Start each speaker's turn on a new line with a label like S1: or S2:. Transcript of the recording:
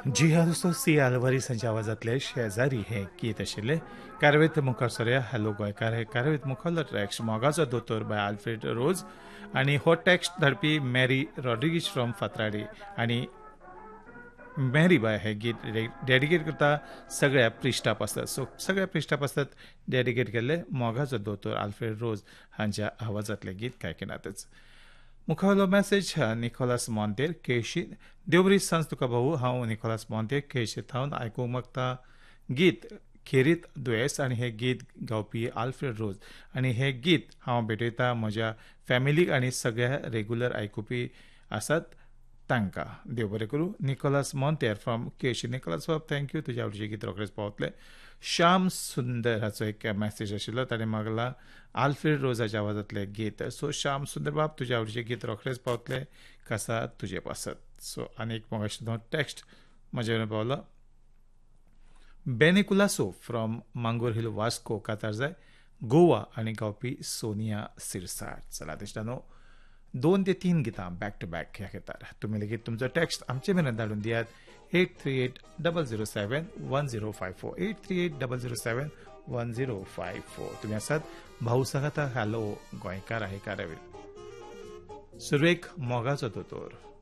S1: जी हाँ दोस्तों, सी अलवारी संच्या आवाजातले शेजारी हे गीत आशिल्ले. कारवेत मुखार सरूया. हॅलो गोंयकार हे कारवेत मुखारलो ट्रॅक्स मोगाचो दोतोर बाय आल्फ्रेड रोज आणि हो टॅक्स्ट धाडपी मॅरी रॉड्रिगीज फ्रॉम फातराडी आणि मॅरी बाय हे गीत डेडिकेट करता सगळ्या प्रिश्टाप आसतात. सो सगळ्या प्रिश्टाप आसतात डेडिकेट केल्ले मोगाचो दोतोर आल्फ्रेड रोज हांच्या आवाजातले गीत कायकिनातच. मुखावलो मेसेज निकोलास मॉन्तेर केशी. देव बरी सांज तुका भाऊ. हांव निकोलास मॉन्तेर केशी थावन आयकूंक मागता गीत खेरीत दुयेंस आनी हें गीत गावपी आल्फ्रेड रोज आनी हें गीत हांव भेटयता म्हज्या फॅमिलीक आनी सगळ्या रेग्युलर आयकुपी आसात तांकां. देव बरें करूं. Nicolas मॉन्तेर from Keshi. निकोलास बाब थँक्यू. तुज्या आवडीचें गीत रोखडेंच पावतलें. श्याम सुंदर हाचो एक मेसेज आशिल्लो. ताणें मागला आल्फ्रेड रोजाच्या आवाजांतलें गीत. सो श्याम सुंदर बाब, तुज्या आवडीचें गीत रोखडेंच पावतलें. कसा तुजे पासत. सो आनीक मोगाचो टॅक्स्ट म्हजे कडेन पावलो. बेनिकुलासो फ्रॉम मांगोर हिल वास्को कातार जाय गोवा आनी गावपी सोनिया सिरसाट. चला दिसता 2 ते 3 गितां बॅक टू बॅक ह्या घेतात. तुमी लेगीत तुमचो टॅक्स्ट आमचे मेरेन धाडून दियात 8380071054 8380071054. तुम्ही आसात भाऊ सांगाता हॅलो गोंयकार आहे कारवेल. सुरवेक मोगाचो दोतोर.